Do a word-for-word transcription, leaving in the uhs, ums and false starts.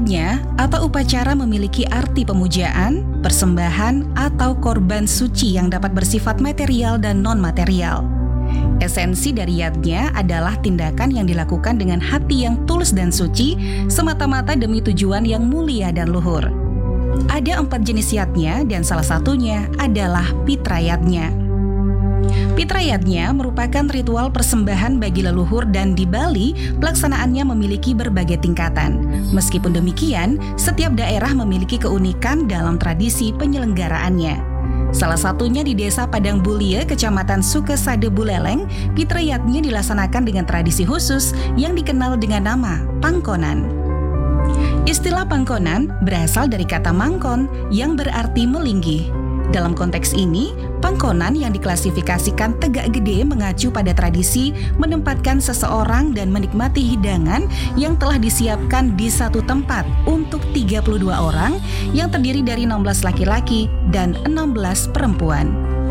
Yadnya atau upacara memiliki arti pemujaan, persembahan, atau korban suci yang dapat bersifat material dan non-material. Esensi dari yadnya adalah tindakan yang dilakukan dengan hati yang tulus dan suci, semata-mata demi tujuan yang mulia dan luhur. Ada empat jenis yadnya dan salah satunya adalah pitra yadnya. Pitra yadnya merupakan ritual persembahan bagi leluhur dan di Bali pelaksanaannya memiliki berbagai tingkatan. Meskipun demikian, setiap daerah memiliki keunikan dalam tradisi penyelenggaraannya. Salah satunya di Desa Padang Bulie, Kecamatan Sukesade Buleleng, pitra yadnya dilaksanakan dengan tradisi khusus yang dikenal dengan nama pangkonan. Istilah pangkonan berasal dari kata mangkon yang berarti melinggih. Dalam konteks ini, pangkonan yang diklasifikasikan tegak gede mengacu pada tradisi menempatkan seseorang dan menikmati hidangan yang telah disiapkan di satu tempat untuk tiga puluh dua orang yang terdiri dari enam belas laki-laki dan enam belas perempuan.